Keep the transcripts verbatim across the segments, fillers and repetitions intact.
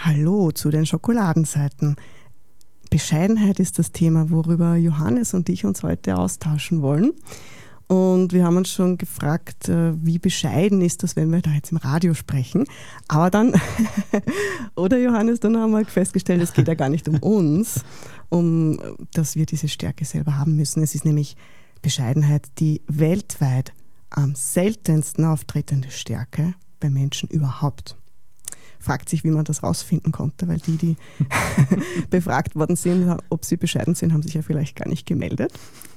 Hallo zu den Schokoladenseiten. Bescheidenheit ist das Thema, worüber Johannes und ich uns heute austauschen wollen. Und wir haben uns schon gefragt, wie bescheiden ist das, wenn wir da jetzt im Radio sprechen. Aber dann, oder Johannes, dann haben wir festgestellt, es geht ja gar nicht um uns, um dass wir diese Stärke selber haben müssen. Es ist nämlich Bescheidenheit die weltweit am seltensten auftretende Stärke bei Menschen überhaupt. Fragt sich, wie man das rausfinden konnte, weil die, die befragt worden sind, ob sie bescheiden sind, haben sich ja vielleicht gar nicht gemeldet.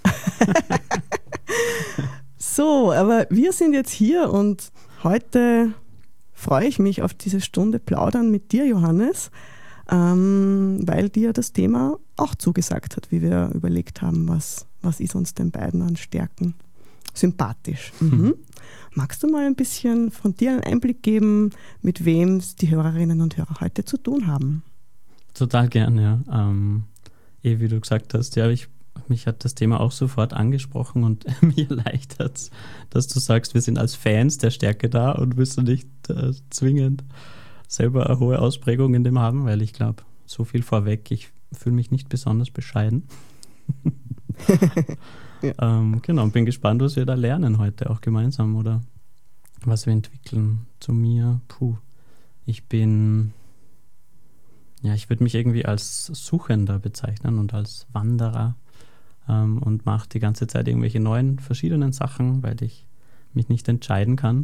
So, aber wir sind jetzt hier und heute freue ich mich auf diese Stunde Plaudern mit dir, Johannes, ähm, weil dir das Thema auch zugesagt hat, wie wir überlegt haben, was, was ist uns den beiden an Stärken sympathisch. Mhm. Magst du mal ein bisschen von dir einen Einblick geben, mit wem die Hörerinnen und Hörer heute zu tun haben? Total gern, ja. Ähm, eh, wie du gesagt hast, ja, ich, mich hat das Thema auch sofort angesprochen und mir erleichtert es, dass du sagst, wir sind als Fans der Stärke da und müssen nicht äh, zwingend selber eine hohe Ausprägung in dem haben, weil ich glaube, so viel vorweg, ich fühle mich nicht besonders bescheiden. Ja. Ähm, genau, und bin gespannt, was wir da lernen heute auch gemeinsam oder was wir entwickeln. Zu mir, puh, ich bin, ja, ich würde mich irgendwie als Suchender bezeichnen und als Wanderer ähm, und mache die ganze Zeit irgendwelche neuen, verschiedenen Sachen, weil ich mich nicht entscheiden kann.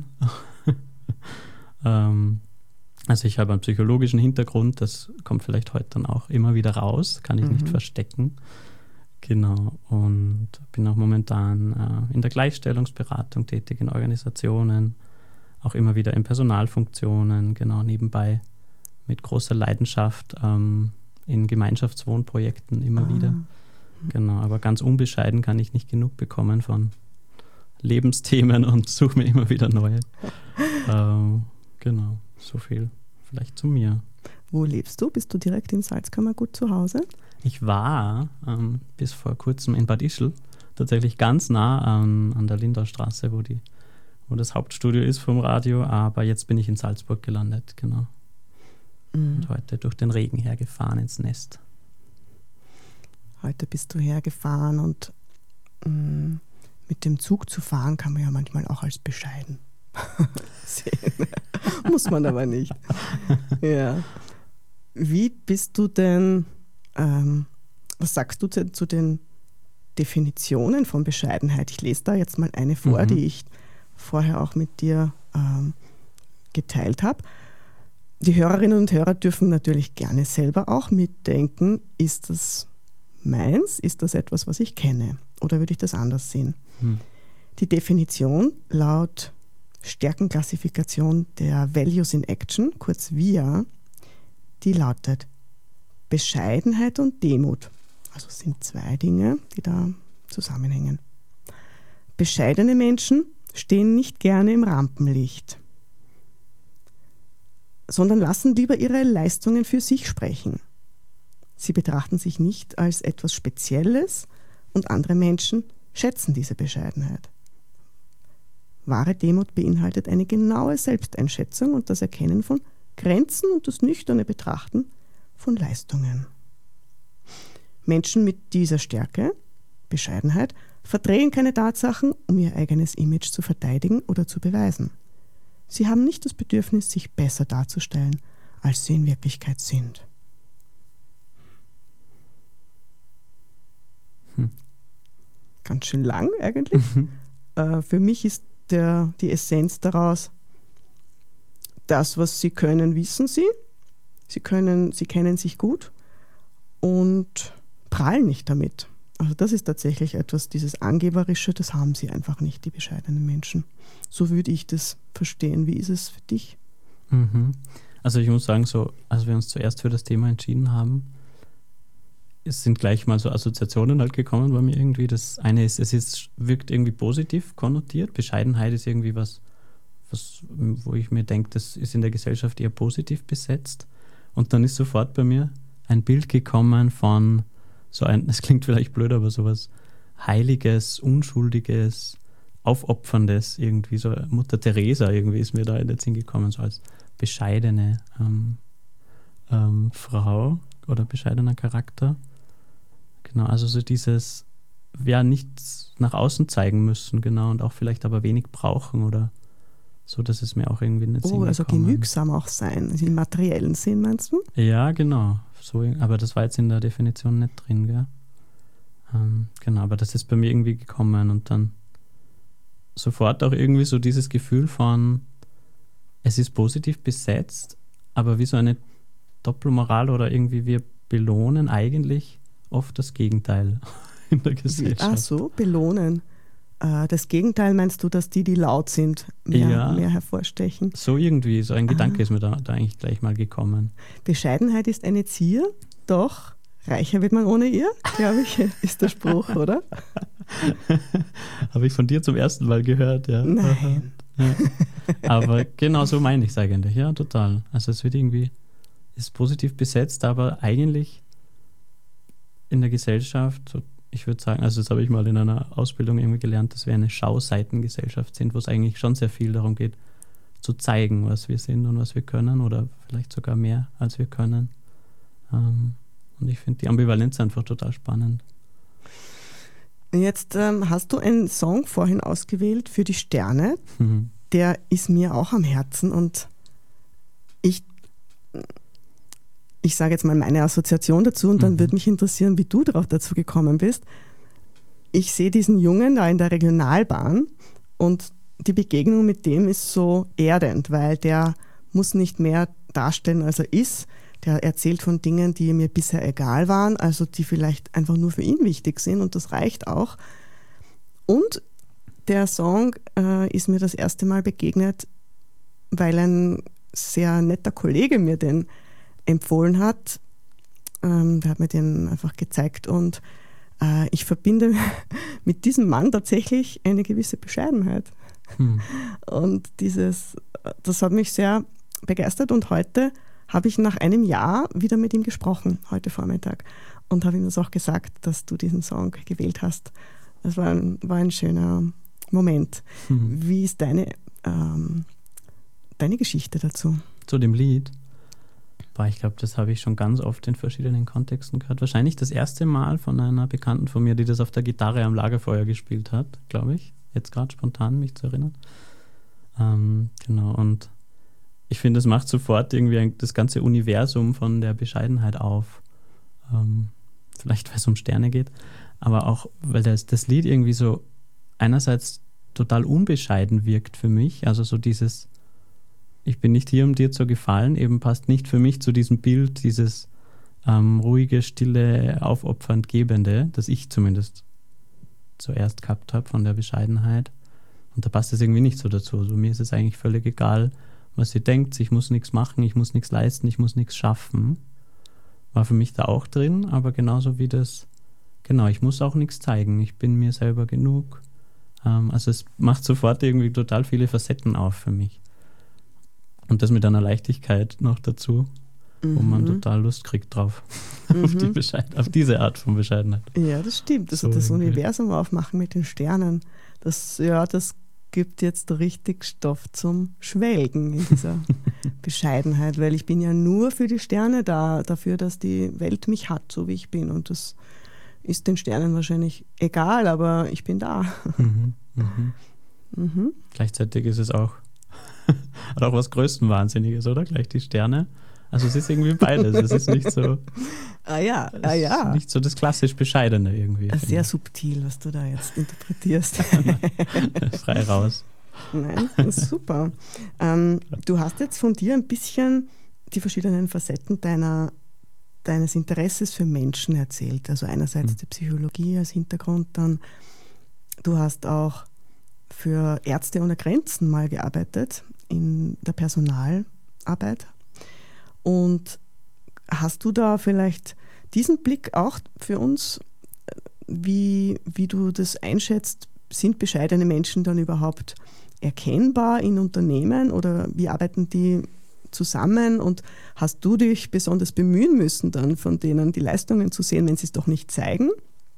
ähm, also ich habe einen psychologischen Hintergrund, das kommt vielleicht heute dann auch immer wieder raus, kann ich mhm. nicht verstecken. Genau, und bin auch momentan äh, in der Gleichstellungsberatung tätig, in Organisationen, auch immer wieder in Personalfunktionen, genau, nebenbei mit großer Leidenschaft ähm, in Gemeinschaftswohnprojekten immer ah. wieder. Genau, aber ganz unbescheiden kann ich nicht genug bekommen von Lebensthemen und suche mir immer wieder neue. äh, genau, so viel vielleicht zu mir. Wo lebst du? Bist du direkt in Salzkammergut zu Hause? Ich war ähm, bis vor kurzem in Bad Ischl, tatsächlich ganz nah an, an der Lindaustraße, wo, die, wo das Hauptstudio ist vom Radio, aber jetzt bin ich in Salzburg gelandet, genau. Mhm. Und heute durch den Regen hergefahren ins Nest. Heute bist du hergefahren und mh, mit dem Zug zu fahren kann man ja manchmal auch als bescheiden sehen. Muss man aber nicht. Ja. Wie bist du denn Ähm, was sagst du zu, zu den Definitionen von Bescheidenheit? Ich lese da jetzt mal eine vor, mhm. die ich vorher auch mit dir ähm, geteilt habe. Die Hörerinnen und Hörer dürfen natürlich gerne selber auch mitdenken, ist das meins? Ist das etwas, was ich kenne? Oder würde ich das anders sehen? Mhm. Die Definition laut Stärkenklassifikation der Values in Action, kurz V I A, die lautet: Bescheidenheit und Demut. Also es sind zwei Dinge, die da zusammenhängen. Bescheidene Menschen stehen nicht gerne im Rampenlicht, sondern lassen lieber ihre Leistungen für sich sprechen. Sie betrachten sich nicht als etwas Spezielles und andere Menschen schätzen diese Bescheidenheit. Wahre Demut beinhaltet eine genaue Selbsteinschätzung und das Erkennen von Grenzen und das nüchterne Betrachten von Leistungen. Menschen mit dieser Stärke, Bescheidenheit, verdrehen keine Tatsachen, um ihr eigenes Image zu verteidigen oder zu beweisen. Sie haben nicht das Bedürfnis, sich besser darzustellen, als sie in Wirklichkeit sind. Hm. Ganz schön lang eigentlich. äh, für mich ist der, die Essenz daraus, das, was sie können, wissen sie. Sie können, sie kennen sich gut und prahlen nicht damit. Also das ist tatsächlich etwas, dieses Angeberische, das haben sie einfach nicht, die bescheidenen Menschen. So würde ich das verstehen. Wie ist es für dich? Mhm. Also ich muss sagen, so, als wir uns zuerst für das Thema entschieden haben, es sind gleich mal so Assoziationen halt gekommen bei mir irgendwie. Das eine ist, es ist, wirkt irgendwie positiv konnotiert. Bescheidenheit ist irgendwie was, was, wo ich mir denke, das ist in der Gesellschaft eher positiv besetzt. Und dann ist sofort bei mir ein Bild gekommen von so ein, das klingt vielleicht blöd, aber sowas Heiliges, Unschuldiges, Aufopferndes irgendwie. So Mutter Teresa irgendwie ist mir da in den Sinn gekommen, so als bescheidene. Ähm, ähm, Frau oder bescheidener Charakter. Genau, also so dieses, ja, nichts nach außen zeigen müssen, genau, und auch vielleicht aber wenig brauchen oder so, dass es mir auch irgendwie in den Sinn Oh, also gekommen. genügsam auch sein, also im materiellen Sinn, meinst du? Ja, genau. So, aber das war jetzt in der Definition nicht drin, gell? Ähm, genau, aber das ist bei mir irgendwie gekommen und dann sofort auch irgendwie so dieses Gefühl von, es ist positiv besetzt, aber wie so eine Doppelmoral oder irgendwie wir belohnen eigentlich oft das Gegenteil in der Gesellschaft. Ach so, belohnen. Äh, das Gegenteil meinst du, dass die, die laut sind, mehr, Ja. mehr hervorstechen? So irgendwie, so ein Gedanke Ah. ist mir da, da eigentlich gleich mal gekommen. Bescheidenheit ist eine Zier, doch reicher wird man ohne ihr, glaube ich, ist der Spruch, oder? Habe ich von dir zum ersten Mal gehört, ja. Nein. Ja. Aber genau so meine ich es eigentlich, ja, total. Also es wird irgendwie, ist positiv besetzt, aber eigentlich in der Gesellschaft, so, ich würde sagen, also das habe ich mal in einer Ausbildung irgendwie gelernt, dass wir eine Schauseitengesellschaft sind, wo es eigentlich schon sehr viel darum geht, zu zeigen, was wir sind und was wir können oder vielleicht sogar mehr, als wir können. Ähm, und ich finde die Ambivalenz einfach total spannend. Jetzt ähm, hast du einen Song vorhin ausgewählt für die Sterne, Mhm. der ist mir auch am Herzen und ich, ich sage jetzt mal meine Assoziation dazu und dann Mhm. würde mich interessieren, wie du drauf dazu gekommen bist. Ich sehe diesen Jungen da in der Regionalbahn und die Begegnung mit dem ist so erdend, weil der muss nicht mehr darstellen, als er ist. Der erzählt von Dingen, die mir bisher egal waren, also die vielleicht einfach nur für ihn wichtig sind und das reicht auch. Und der Song äh, ist mir das erste Mal begegnet, weil ein sehr netter Kollege mir den empfohlen hat. Ähm, der hat mir den einfach gezeigt und äh, ich verbinde mit diesem Mann tatsächlich eine gewisse Bescheidenheit. Hm. Und dieses, das hat mich sehr begeistert und heute habe ich nach einem Jahr wieder mit ihm gesprochen, heute Vormittag, und habe ihm das auch gesagt, dass du diesen Song gewählt hast. Das war ein, war ein schöner Moment. Mhm. Wie ist deine, ähm, deine Geschichte dazu? Zu dem Lied. Boah, ich glaube, das habe ich schon ganz oft in verschiedenen Kontexten gehört. Wahrscheinlich das erste Mal von einer Bekannten von mir, die das auf der Gitarre am Lagerfeuer gespielt hat, glaube ich. Jetzt gerade spontan mich zu erinnern. Ähm, genau, und ich finde, es macht sofort irgendwie ein, das ganze Universum von der Bescheidenheit auf. Ähm, vielleicht, weil es um Sterne geht, aber auch, weil das, das Lied irgendwie so einerseits total unbescheiden wirkt für mich. Also so dieses, ich bin nicht hier, um dir zu gefallen, eben passt nicht für mich zu diesem Bild, dieses ähm, ruhige, stille, aufopfernd Gebende, das ich zumindest zuerst gehabt habe von der Bescheidenheit. Und da passt es irgendwie nicht so dazu. Also mir ist es eigentlich völlig egal, was sie denkt, ich muss nichts machen, ich muss nichts leisten, ich muss nichts schaffen. War für mich da auch drin, aber genauso wie das, genau, ich muss auch nichts zeigen, ich bin mir selber genug. Ähm, also es macht sofort irgendwie total viele Facetten auf für mich. Und das mit einer Leichtigkeit noch dazu, wo man Mhm. total Lust kriegt drauf, Mhm. auf, die Bescheid, auf diese Art von Bescheidenheit. Ja, das stimmt. Also So das irgendwie. Universum aufmachen mit den Sternen, das, ja, das gibt jetzt richtig Stoff zum Schwelgen in dieser Bescheidenheit, weil ich bin ja nur für die Sterne da, dafür, dass die Welt mich hat, so wie ich bin. Und das ist den Sternen wahrscheinlich egal, aber ich bin da. Mhm. Mhm. Mhm. Gleichzeitig ist es auch, hat auch was Größenwahnsinniges, oder? Gleich die Sterne. Also es ist irgendwie beides. Es ist nicht so, Ah ja, es ah ist ja. nicht so das klassisch Bescheidene irgendwie. Sehr finde subtil, was du da jetzt interpretierst. ich. Frei raus. Nein, das ist super. Ähm, du hast jetzt von dir ein bisschen die verschiedenen Facetten deiner, deines Interesses für Menschen erzählt. Also einerseits Mhm. die Psychologie als Hintergrund, dann du hast auch für Ärzte ohne Grenzen mal gearbeitet in der Personalarbeit. Und hast du da vielleicht diesen Blick auch für uns, wie, wie du das einschätzt? Sind bescheidene Menschen dann überhaupt erkennbar in Unternehmen oder wie arbeiten die zusammen? Und hast du dich besonders bemühen müssen, dann von denen die Leistungen zu sehen, wenn sie es doch nicht zeigen?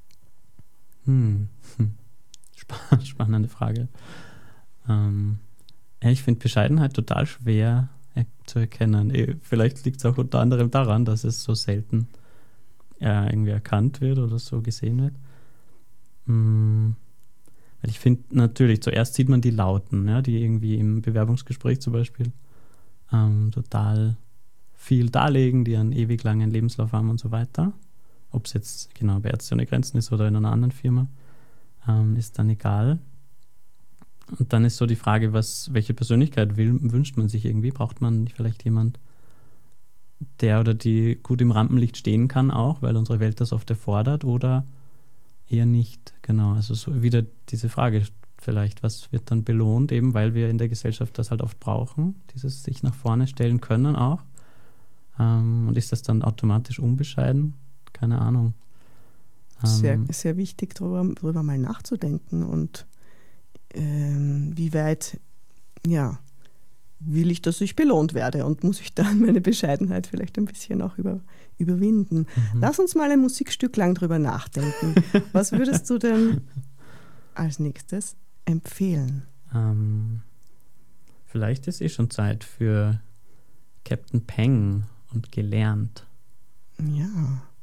Hm. Hm. Sp- Spannende Frage. Ähm, ja, ich finde Bescheidenheit total schwer zu erkennen. Eh, vielleicht liegt es auch unter anderem daran, dass es so selten äh, irgendwie erkannt wird oder so gesehen wird. Hm. Weil ich finde natürlich, zuerst sieht man die Lauten, ja, die irgendwie im Bewerbungsgespräch zum Beispiel ähm, total viel darlegen, die einen ewig langen Lebenslauf haben und so weiter. Ob es jetzt genau bei Ärzte ohne Grenzen ist oder in einer anderen Firma, ähm, ist dann egal. Und dann ist so die Frage, was, welche Persönlichkeit will, wünscht man sich irgendwie? Braucht man vielleicht jemand, der oder die gut im Rampenlicht stehen kann auch, weil unsere Welt das oft erfordert, oder eher nicht? Genau, also so wieder diese Frage vielleicht, was wird dann belohnt, eben weil wir in der Gesellschaft das halt oft brauchen, dieses sich nach vorne stellen können auch. Ähm, und ist das dann automatisch unbescheiden? Keine Ahnung. Ähm, Sehr, sehr wichtig, darüber, darüber mal nachzudenken und ähm, wie weit, ja, will ich, dass ich belohnt werde und muss ich dann meine Bescheidenheit vielleicht ein bisschen auch über, überwinden. Mhm. Lass uns mal ein Musikstück lang drüber nachdenken. Was würdest du denn als nächstes empfehlen? Ähm, vielleicht ist eh schon Zeit für Captain Peng und Gelernt. Ja,